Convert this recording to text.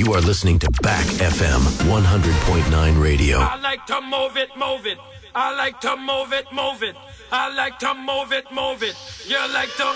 You are listening to Back FM 100.9 radio. I like to move it, move it. I like to move it, move it. I like to move it, move it. You like to